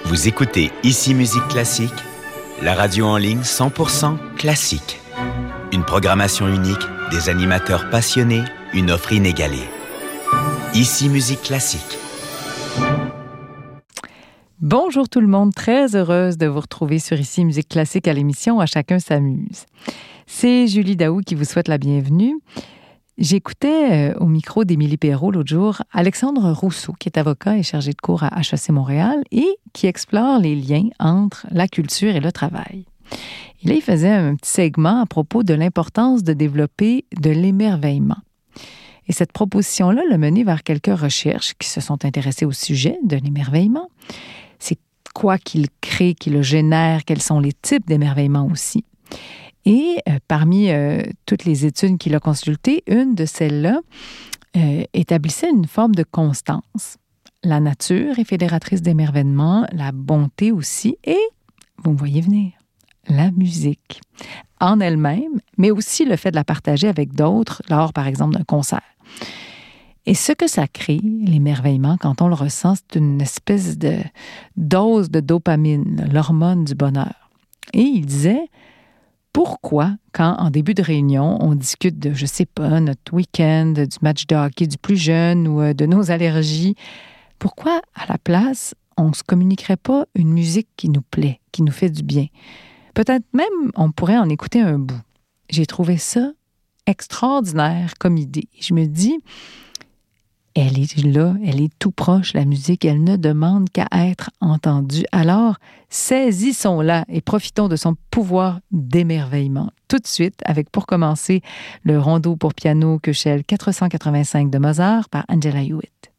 Vous écoutez Ici Musique Classique, la radio en ligne 100% classique. Une programmation unique, des animateurs passionnés, une offre inégalée. Ici Musique Classique. Bonjour tout le monde, très heureuse de vous retrouver sur Ici Musique Classique à l'émission « À chacun s'amuse ». C'est Julie Daou qui vous souhaite la bienvenue. J'écoutais au micro d'Émilie Perrault l'autre jour Alexandre Rousseau, qui est avocat et chargé de cours à HEC Montréal et qui explore les liens entre la culture et le travail. Et là, il faisait un petit segment à propos de l'importance de développer de l'émerveillement. Et cette proposition-là l'a mené vers quelques recherches qui se sont intéressées au sujet de l'émerveillement. C'est quoi qu'il crée, qui le génère, quels sont les types d'émerveillement aussi. Et parmi toutes les études qu'il a consultées, une de celles-là établissait une forme de constance. La nature est fédératrice d'émerveillement, la bonté aussi, et, vous me voyez venir, la musique en elle-même, mais aussi le fait de la partager avec d'autres lors, par exemple, d'un concert. Et ce que ça crée, l'émerveillement, quand on le ressent, c'est une espèce de dose de dopamine, l'hormone du bonheur. Et il disait... Pourquoi, quand en début de réunion, on discute de, je sais pas, notre week-end, du match de hockey du plus jeune ou de nos allergies, pourquoi, à la place, on ne se communiquerait pas une musique qui nous plaît, qui nous fait du bien? Peut-être même, on pourrait en écouter un bout. J'ai trouvé ça extraordinaire comme idée. Je me dis, elle est là, elle est tout proche, la musique, elle ne demande qu'à être entendue. Alors, saisissons-la et profitons de son pouvoir d'émerveillement. Tout de suite, avec pour commencer le rondo pour piano Köchel 485 de Mozart par Angela Hewitt.